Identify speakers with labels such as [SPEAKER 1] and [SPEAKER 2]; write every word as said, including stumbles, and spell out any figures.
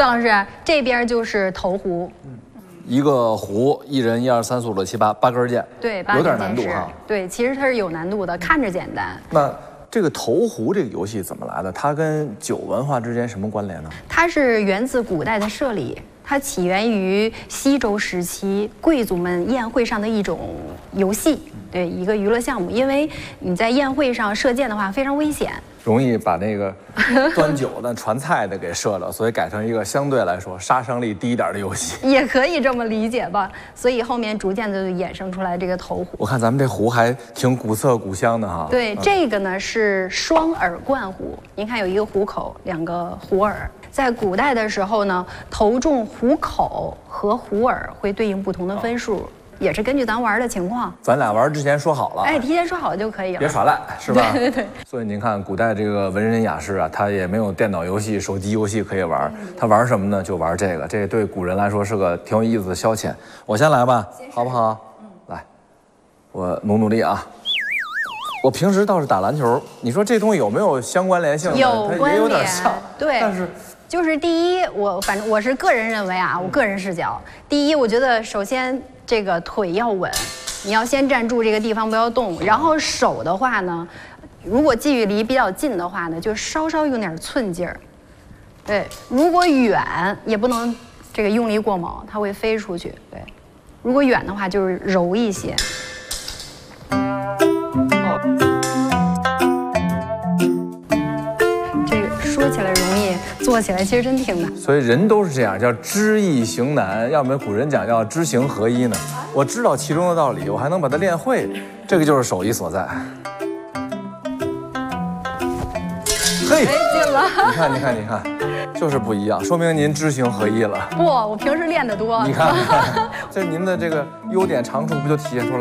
[SPEAKER 1] 段老师，这边就是头壶。嗯。
[SPEAKER 2] 一个壶，一人一二三四五六七八八根键，
[SPEAKER 1] 对，
[SPEAKER 2] 有点难度哈。
[SPEAKER 1] 对，其实它是有难度的，看着简单。
[SPEAKER 2] 那这个投壶这个游戏怎么来的？它跟酒文化之间什么关联呢？
[SPEAKER 1] 它是源自古代的射礼，它起源于西周时期贵族们宴会上的一种游戏，对，一个娱乐项目。因为你在宴会上射箭的话非常危险。
[SPEAKER 2] 容易把那个端酒的、传菜的给射了，所以改成一个相对来说杀伤力低一点的游戏，
[SPEAKER 1] 也可以这么理解吧。所以后面逐渐的就衍生出来这个投壶。
[SPEAKER 2] 我看咱们这壶还挺古色古香的哈。
[SPEAKER 1] 对，嗯、这个呢是双耳灌壶。您看有一个壶口，两个壶耳。在古代的时候呢，投中壶口和壶耳会对应不同的分数。哦 也是根据咱玩的情况，
[SPEAKER 2] 咱俩玩之前说好了，
[SPEAKER 1] 哎，提前说好就可以了，
[SPEAKER 2] 别耍赖，是吧？
[SPEAKER 1] 对对对。
[SPEAKER 2] 所以您看，古代这个文人雅士啊，他也没有电脑游戏、手机游戏可以玩，他玩什么呢？就玩这个，这对古人来说是个挺有意思的消遣。我先来吧，好不好？嗯，来，我努努力啊。我平时倒是打篮球，你说这东西有没有相关联性呢？
[SPEAKER 1] 有关联，
[SPEAKER 2] 它也有点像，
[SPEAKER 1] 对，
[SPEAKER 2] 但是。
[SPEAKER 1] 就是第一，我反正我是个人认为啊，我个人视角，第一，我觉得首先这个腿要稳，你要先站住这个地方不要动，然后手的话呢，如果距离比较近的话呢，就稍稍用点寸劲儿，对，如果远也不能这个用力过猛，它会飞出去，对，如果远的话就是柔一些。 说起来容易，做起来其实真挺难。
[SPEAKER 2] 所以人都是这样，叫知易行难。要么古人讲叫知行合一呢。我知道其中的道理，我还能把它练会，这个就是手艺所在。嘿，
[SPEAKER 1] 进了！
[SPEAKER 2] 你看，你看，你看，就是不一样，说明您知行合一了。
[SPEAKER 1] 不，我平时练得多。
[SPEAKER 2] 你看，你看，这您的这个优点长处不就体现出来？